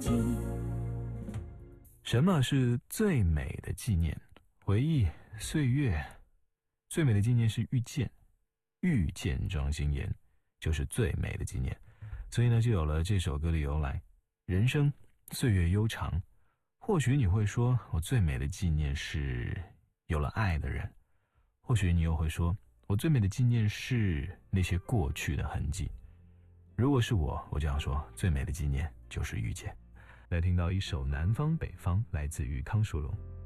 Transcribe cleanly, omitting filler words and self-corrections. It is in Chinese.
什么是最美的纪念？回忆岁月，最美的纪念是遇见，遇见庄心妍就是最美的纪念。所以呢，就有了这首歌的由来。人生岁月悠长，或许你会说，我最美的纪念是有了爱的人，或许你又会说，我最美的纪念是那些过去的痕迹。如果是我这样说，最美的纪念就是遇见。来听到一首南方北方，来自于康淑龙。